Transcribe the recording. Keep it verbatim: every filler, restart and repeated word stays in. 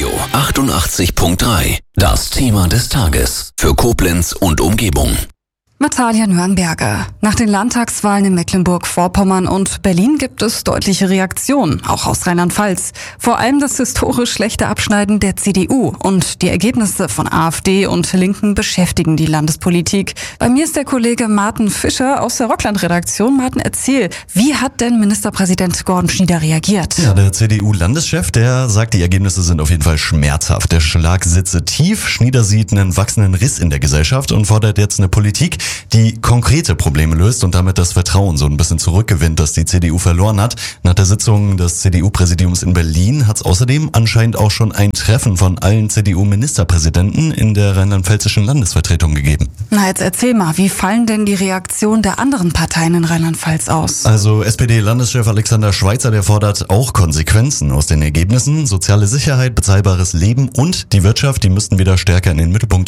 Radio achtundachtzig Komma drei. Das Thema des Tages für Koblenz und Umgebung. Natalia Nürnberger. Nach den Landtagswahlen in Mecklenburg-Vorpommern und Berlin gibt es deutliche Reaktionen, auch aus Rheinland-Pfalz. Vor allem das historisch schlechte Abschneiden der C D U und die Ergebnisse von AfD und Linken beschäftigen die Landespolitik. Bei mir ist der Kollege Martin Fischer aus der Rockland-Redaktion. Martin, erzähl, wie hat denn Ministerpräsident Gordon Schnieder reagiert? Ja, der C D U-Landeschef, der sagt, die Ergebnisse sind auf jeden Fall schmerzhaft. Der Schlag sitze tief. Schnieder sieht einen wachsenden Riss in der Gesellschaft und fordert jetzt eine Politik, die konkrete Probleme löst und damit das Vertrauen so ein bisschen zurückgewinnt, das die C D U verloren hat. Nach der Sitzung des C D U-Präsidiums in Berlin hat es außerdem anscheinend auch schon ein Treffen von allen C D U-Ministerpräsidenten in der rheinland-pfälzischen Landesvertretung gegeben. Na, jetzt erzähl mal, wie fallen denn die Reaktionen der anderen Parteien in Rheinland-Pfalz aus? Also S P D-Landeschef Alexander Schweitzer, der fordert auch Konsequenzen aus den Ergebnissen. Soziale Sicherheit, bezahlbares Leben und die Wirtschaft, die müssten wieder stärker in den Mittelpunkt